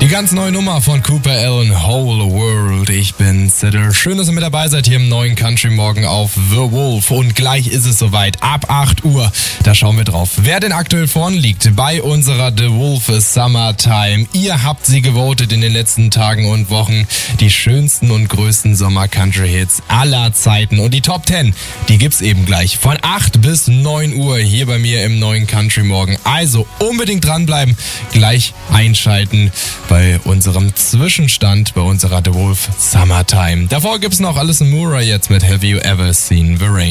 Die ganz neue Nummer von Cooper Allen, Whole World. Ich bin Siddle. Schön, dass ihr mit dabei seid hier im neuen Country Morgen auf The Wolf. Und gleich ist es soweit. Ab 8 Uhr, da schauen wir drauf, wer denn aktuell vorn liegt bei unserer The Wolf Summertime. Ihr habt sie gewotet in den letzten Tagen und Wochen. Die schönsten und größten Sommer-Country-Hits aller Zeiten. Und die Top 10, die gibt's eben gleich von 8 bis 9 Uhr hier bei mir im neuen Country Morgen. Also unbedingt dranbleiben, gleich einschalten bei unserem Zwischenstand, bei unserer The Wolf Summertime. Davor gibt's noch Alison Moorer jetzt mit Have You Ever Seen the Rain?